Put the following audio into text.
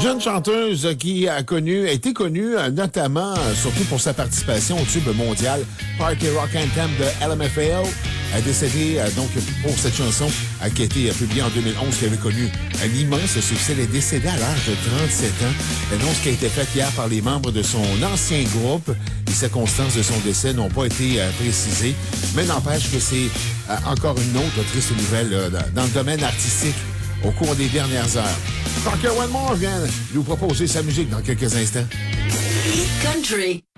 jeune chanteuse qui a été connue notamment, surtout pour sa participation au tube mondial Party Rock Anthem de LMFAO, a décédé donc pour cette chanson qui a été publiée en 2011, qui avait connu un immense succès. Elle est décédée à l'âge de 37 ans. L'annonce qui a été faite hier par les membres de son ancien groupe. Les circonstances de son décès n'ont pas été précisées, mais n'empêche que c'est encore une autre triste nouvelle dans le domaine artistique au cours des dernières heures. Frankie One More vient nous proposer sa musique dans quelques instants. Hit Country.